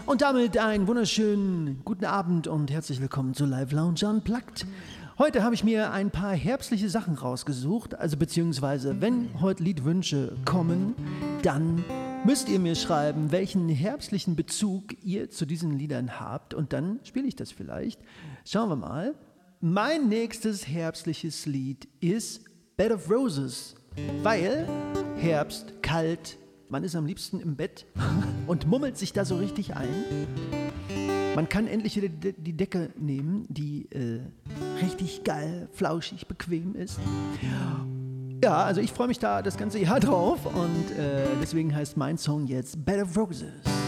Und damit einen wunderschönen guten Abend und herzlich willkommen zu Live Lounge Unplugged. Heute habe ich mir ein paar herbstliche Sachen rausgesucht, also beziehungsweise wenn heute Liedwünsche kommen, dann müsst ihr mir schreiben, welchen herbstlichen Bezug ihr zu diesen Liedern habt und dann spiele ich das vielleicht. Schauen wir mal. Mein nächstes herbstliches Lied ist Bed of Roses, weil Herbst, kalt, man ist am liebsten im Bett und mummelt sich da so richtig ein. Man kann endlich wieder die Decke nehmen, die richtig geil, flauschig, bequem ist. Ja, also ich freue mich da das ganze Jahr drauf und deswegen heißt mein Song jetzt Bed of Roses.